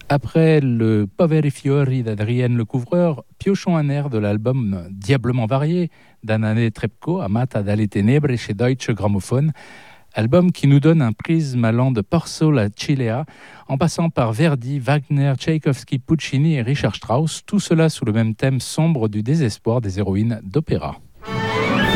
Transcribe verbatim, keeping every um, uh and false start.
Après le Poveri Fiori d'Adrienne Lecouvreur, piochons un air de l'album diablement varié d'Anane Trepko, Amata dalle Tenebre chez Deutsche Grammophon, album qui nous donne un prisme allant de Porsola à Cilea, en passant par Verdi, Wagner, Tchaïkovski, Puccini et Richard Strauss, tout cela sous le même thème sombre du désespoir des héroïnes d'opéra.